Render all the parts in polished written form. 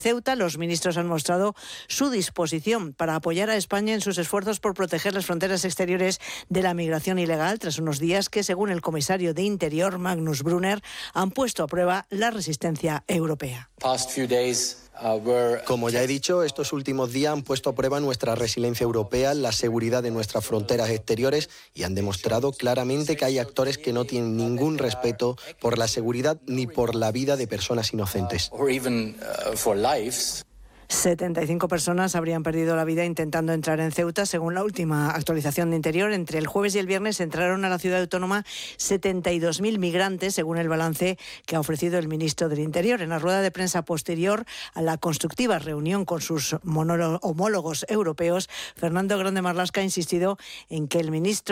Ceuta, los ministros han mostrado su disposición para apoyar a España en sus esfuerzos por proteger las fronteras exteriores de la migración ilegal, tras unos días que, según el comisario de Interior, Magnus Brunner, han puesto a prueba la resistencia europea. Como ya he dicho, estos últimos días han puesto a prueba nuestra resiliencia europea, la seguridad de nuestras fronteras exteriores y han demostrado claramente que hay actores que no tienen ningún respeto por la seguridad ni por la vida de personas inocentes. 75 personas habrían perdido la vida intentando entrar en Ceuta. Según la última actualización de Interior, entre el jueves y el viernes entraron a la ciudad autónoma 72.000 migrantes, según el balance que ha ofrecido el ministro del Interior. En la rueda de prensa posterior a la constructiva reunión con sus homólogos europeos, Fernando Grande Marlaska ha insistido en que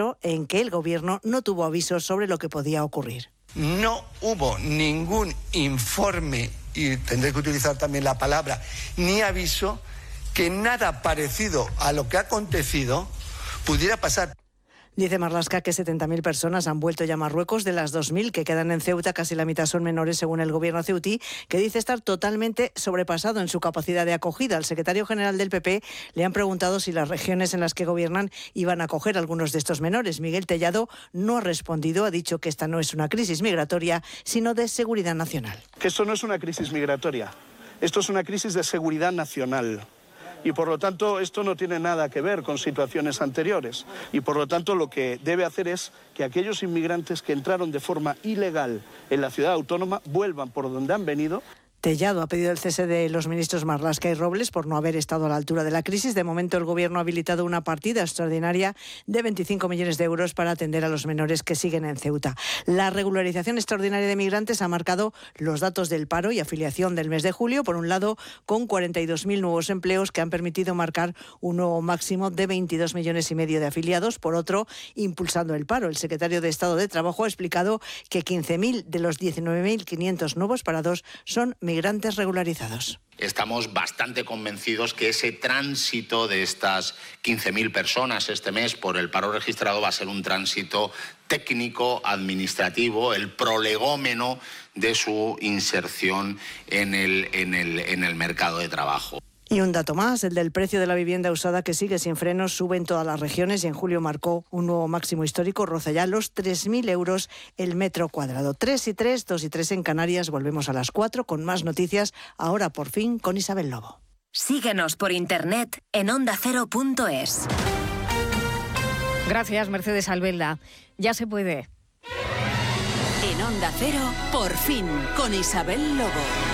el gobierno no tuvo avisos sobre lo que podía ocurrir. No hubo ningún informe, y tendré que utilizar también la palabra, ni aviso, que nada parecido a lo que ha acontecido pudiera pasar. Dice Marlaska que 70.000 personas han vuelto ya a Marruecos. De las 2.000 que quedan en Ceuta, casi la mitad son menores, según el gobierno ceutí, que dice estar totalmente sobrepasado en su capacidad de acogida. Al secretario general del PP le han preguntado si las regiones en las que gobiernan iban a acoger a algunos de estos menores. Miguel Tellado no ha respondido, ha dicho que esta no es una crisis migratoria, sino de seguridad nacional. Que esto no es una crisis migratoria, esto es una crisis de seguridad nacional. Y por lo tanto esto no tiene nada que ver con situaciones anteriores. Y por lo tanto lo que debe hacer es que aquellos inmigrantes que entraron de forma ilegal en la ciudad autónoma vuelvan por donde han venido. Tellado ha pedido el cese de los ministros Marlaska y Robles por no haber estado a la altura de la crisis. De momento, el Gobierno ha habilitado una partida extraordinaria de 25 millones de euros para atender a los menores que siguen en Ceuta. La regularización extraordinaria de migrantes ha marcado los datos del paro y afiliación del mes de julio. Por un lado, con 42.000 nuevos empleos que han permitido marcar un nuevo máximo de 22,5 millones de afiliados. Por otro, impulsando el paro. El secretario de Estado de Trabajo ha explicado que 15.000 de los 19.500 nuevos parados son migrantes regularizados. Estamos bastante convencidos que ese tránsito de estas 15.000 personas este mes por el paro registrado va a ser un tránsito técnico, administrativo, el prolegómeno de su inserción en el mercado de trabajo. Y un dato más, el del precio de la vivienda usada, que sigue sin frenos, sube en todas las regiones y en julio marcó un nuevo máximo histórico, roza ya los 3.000 euros el metro cuadrado. 3 y 3, 2 y 3 en Canarias. Volvemos a las 4 con más noticias, ahora por fin con Isabel Lobo. Síguenos por internet en ondacero.es. Gracias, Mercedes Albelda. Ya se puede. En Onda Cero, por fin, con Isabel Lobo.